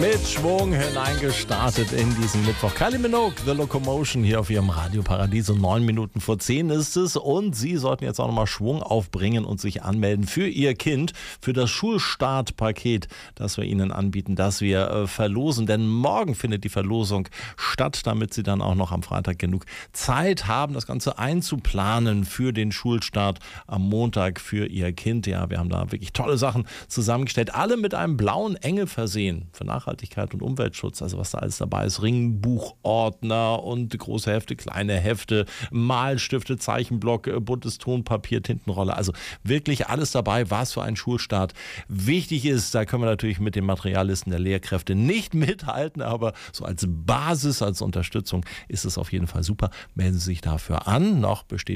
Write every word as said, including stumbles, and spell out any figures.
Mit Schwung hineingestartet in diesen Mittwoch. Kylie Minogue, The Locomotion hier auf ihrem Radioparadies. Um neun Minuten vor zehn ist es. Und Sie sollten jetzt auch nochmal Schwung aufbringen und sich anmelden für Ihr Kind, für das Schulstartpaket, das wir Ihnen anbieten, das wir äh, verlosen. Denn morgen findet die Verlosung statt, damit Sie dann auch noch am Freitag genug Zeit haben, das Ganze einzuplanen für den Schulstart am Montag für Ihr Kind. Ja, wir haben da wirklich tolle Sachen zusammengestellt. Alle mit einem blauen Engel versehen. Für Nachhaltigkeit und Umweltschutz, also was da alles dabei ist, Ringbuchordner und große Hefte, kleine Hefte, Malstifte, Zeichenblock, buntes Tonpapier, Tintenrolle, also wirklich alles dabei, was für einen Schulstart wichtig ist. Da können wir natürlich mit den Materiallisten der Lehrkräfte nicht mithalten, aber so als Basis, als Unterstützung ist es auf jeden Fall super. Melden Sie sich dafür an, noch besteht